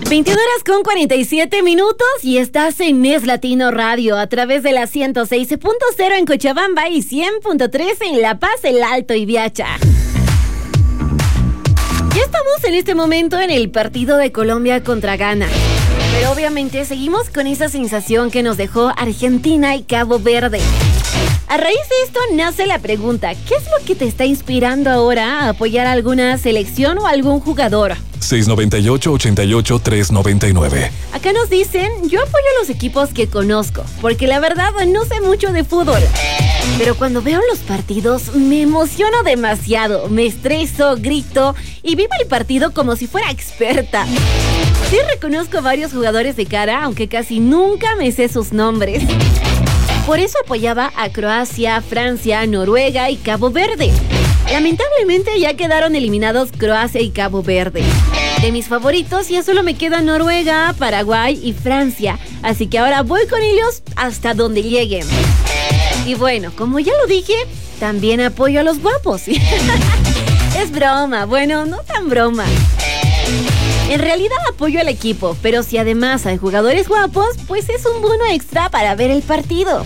22:47 y estás en Es Latino Radio a través de la 106.0 en Cochabamba y 100.3 en La Paz, El Alto y Viacha. Ya estamos en este momento en el partido de Colombia contra Ghana, pero obviamente seguimos con esa sensación que nos dejó Argentina y Cabo Verde. A raíz de esto nace la pregunta, ¿qué es lo que te está inspirando ahora a apoyar a alguna selección o algún jugador? 698-88-399. Acá nos dicen, yo apoyo a los equipos que conozco, porque la verdad no sé mucho de fútbol. Pero cuando veo los partidos me emociono demasiado, me estreso, grito y vivo el partido como si fuera experta. Sí reconozco varios jugadores de cara, aunque casi nunca me sé sus nombres. Por eso apoyaba a Croacia, Francia, Noruega y Cabo Verde. Lamentablemente ya quedaron eliminados Croacia y Cabo Verde. De mis favoritos ya solo me quedan Noruega, Paraguay y Francia, así que ahora voy con ellos hasta donde lleguen. Y bueno, como ya lo dije, también apoyo a los guapos. Es broma, bueno, no tan broma. En realidad apoyo al equipo, pero si además hay jugadores guapos, pues es un bono extra para ver el partido.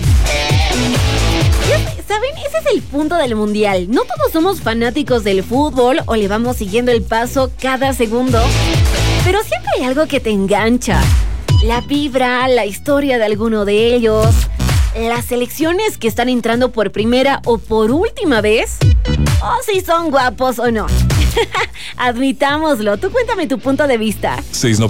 ¿Saben? Ese es el punto del mundial. No todos somos fanáticos del fútbol o le vamos siguiendo el paso cada segundo, pero siempre hay algo que te engancha. La vibra, la historia de alguno de ellos, las selecciones que están entrando por primera o por última vez, o si son guapos o no. Admitámoslo, tú cuéntame tu punto de vista.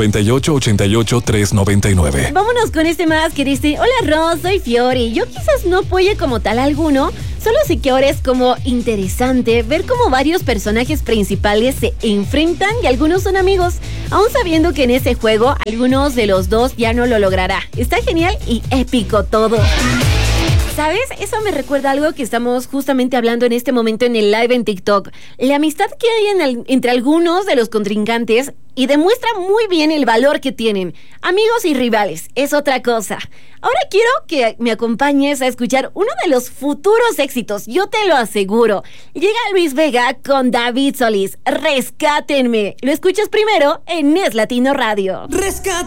698-88-399. Vámonos con este más que dice: hola Ros, soy Fiori. Yo quizás no apoye como tal a alguno, solo sé que ahora es como interesante ver cómo varios personajes principales se enfrentan y algunos son amigos, aún sabiendo que en ese juego algunos de los dos ya no lo logrará. Está genial y épico todo. ¿Sabes? Eso me recuerda algo que estamos justamente hablando en este momento en el live en TikTok. La amistad que hay entre algunos de los contrincantes y demuestra muy bien el valor que tienen. Amigos y rivales, es otra cosa. Ahora quiero que me acompañes a escuchar uno de los futuros éxitos, yo te lo aseguro. Llega Luis Vega con David Solís. Rescátenme. Lo escuchas primero en Es Latino Radio. Rescátenme.